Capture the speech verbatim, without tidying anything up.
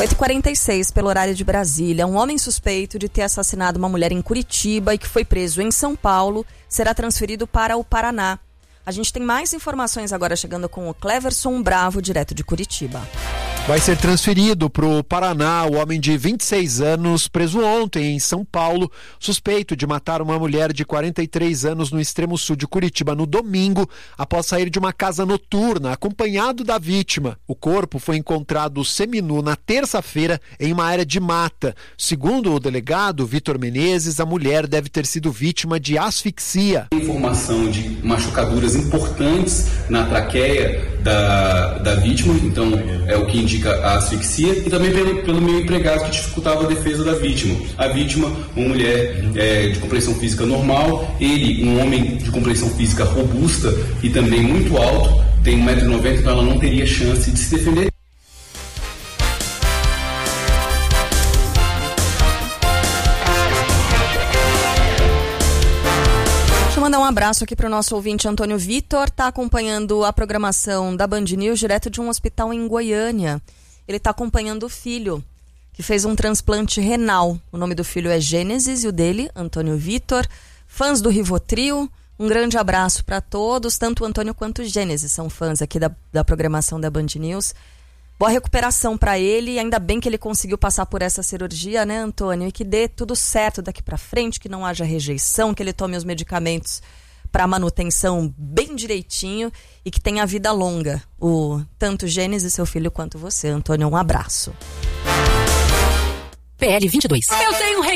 oito e quarenta e seis pelo horário de Brasília. Um homem suspeito de ter assassinado uma mulher em Curitiba e que foi preso em São Paulo será transferido para o Paraná. A gente tem mais informações agora chegando com o Cleverson Bravo, direto de Curitiba. Vai ser transferido para o Paraná o homem de vinte e seis anos, preso ontem em São Paulo, suspeito de matar uma mulher de quarenta e três anos no extremo sul de Curitiba no domingo, após sair de uma casa noturna, acompanhado da vítima. O corpo foi encontrado seminu na terça-feira em uma área de mata. Segundo o delegado Vitor Menezes, a mulher deve ter sido vítima de asfixia. Informação de machucaduras importantes na traqueia da, da vítima, então é o que indica a asfixia, e também pelo, pelo meio empregado que dificultava a defesa da vítima. A vítima, uma mulher é, de complexão física normal, ele, um homem de complexão física robusta e também muito alto, tem um metro e noventa, então ela não teria chance de se defender. Mandar um abraço aqui para o nosso ouvinte Antônio Vitor, está acompanhando a programação da Band News direto de um hospital em Goiânia. Ele está acompanhando o filho, que fez um transplante renal. O nome do filho é Gênesis e o dele, Antônio Vitor. Fãs do Rivotril, um grande abraço para todos, tanto o Antônio quanto o Gênesis são fãs aqui da, da programação da Band News. Boa recuperação para ele, ainda bem que ele conseguiu passar por essa cirurgia, né, Antônio? E que dê tudo certo daqui para frente, que não haja rejeição, que ele tome os medicamentos para manutenção bem direitinho e que tenha vida longa. O tanto Gênesis, seu filho, quanto você, Antônio. Um abraço. P L vinte e dois. Eu tenho